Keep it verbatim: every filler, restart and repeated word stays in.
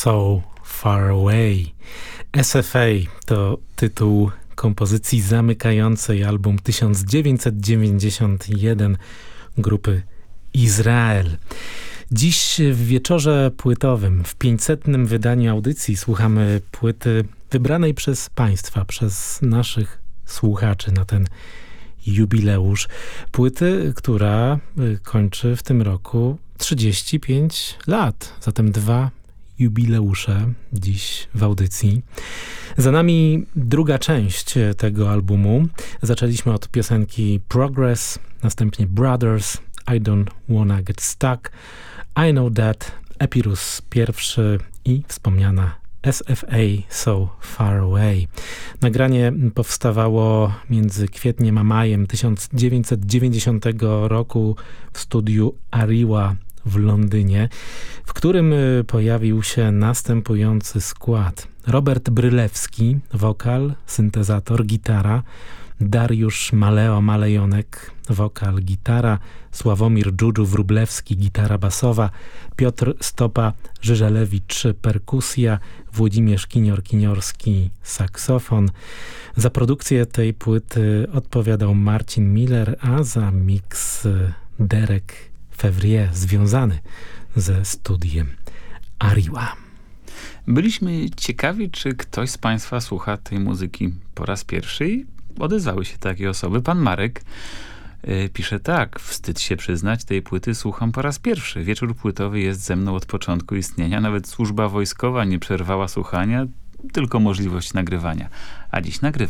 So Far Away. S F A to tytuł kompozycji zamykającej album tysiąc dziewięćset dziewięćdziesiąty pierwszy grupy Izrael. Dziś w wieczorze płytowym, w pięćsetnym wydaniu audycji słuchamy płyty wybranej przez Państwa, przez naszych słuchaczy na ten jubileusz. Płyty, która kończy w tym roku trzydzieści pięć lat. Zatem dwa jubileusze dziś w audycji. Za nami druga część tego albumu. Zaczęliśmy od piosenki Progress, następnie Brothers, I Don't Wanna Get Stuck, I Know That, Epirus pierwszy i wspomniana S F A So Far Away. Nagranie powstawało między kwietniem a majem tysiąc dziewięćset dziewięćdziesiątego roku w studiu Ariwa w Londynie, w którym pojawił się następujący skład. Robert Brylewski, wokal, syntezator, gitara, Dariusz Maleo-Malejonek, wokal, gitara, Sławomir Dżudżu-Wróblewski, gitara basowa, Piotr Stopa-Żyżelewicz, perkusja, Włodzimierz Kinior-Kiniorski, saksofon. Za produkcję tej płyty odpowiadał Marcin Miller, a za miks Derek Fevrier, związany ze studiem Ariwa. Byliśmy ciekawi, czy ktoś z Państwa słucha tej muzyki po raz pierwszy i odezwały się takie osoby. Pan Marek y, pisze tak: wstyd się przyznać, tej płyty słucham po raz pierwszy. Wieczór płytowy jest ze mną od początku istnienia. Nawet służba wojskowa nie przerwała słuchania, tylko możliwość nagrywania. A dziś nagrywam.